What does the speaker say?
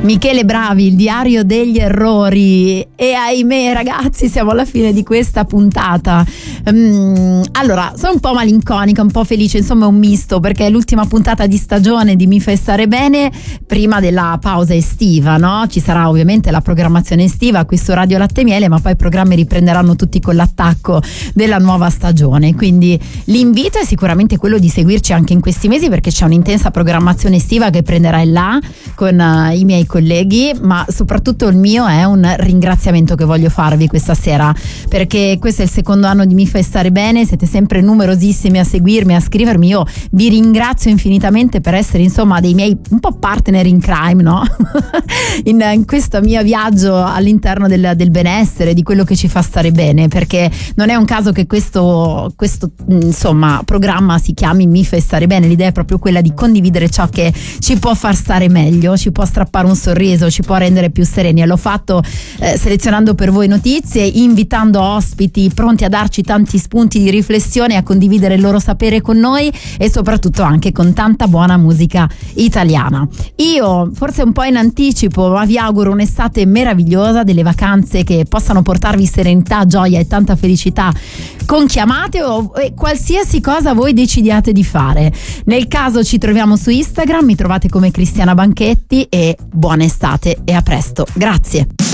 Michele Bravi, il diario degli errori. E ahimè ragazzi, siamo alla fine di questa puntata. Allora, sono un po' malinconica, un po' felice, insomma è un misto, perché è l'ultima puntata di stagione di Mi fai stare bene prima della pausa estiva, no? Ci sarà ovviamente la programmazione estiva qui su Radio Latte e Miele, ma poi i programmi riprenderanno tutti con l'attacco della nuova stagione, quindi l'invito è sicuramente quello di seguirci anche in questi mesi, perché c'è un'intensa programmazione estiva che prenderà il là con i miei colleghi, ma soprattutto il mio è un ringraziamento che voglio farvi questa sera, perché questo è il secondo anno di Mi fai stare bene, siete sempre numerosissimi a seguirmi, a scrivermi. Io vi ringrazio infinitamente per essere insomma dei miei un po' partner in crime, no? in questo mio viaggio all'interno del benessere, di quello che ci fa stare bene, perché non è un caso che questo insomma programma si chiami Mi fai stare bene. L'idea è proprio quella di condividere ciò che ci può far stare meglio, ci può strappare un sorriso, ci può rendere più sereni, e l'ho fatto selezionando per voi notizie, invitando ospiti pronti a darci tanti spunti di riflessione, a condividere il loro sapere con noi, e soprattutto anche con tanta buona musica italiana. Io forse un po' in anticipo, ma vi auguro un'estate meravigliosa, delle vacanze che possano portarvi serenità, gioia e tanta felicità con chiamate o qualsiasi cosa voi decidiate di fare. Nel caso ci troviamo su Instagram, mi trovate come Cristiana Banchetti, e buona estate e a presto. Grazie.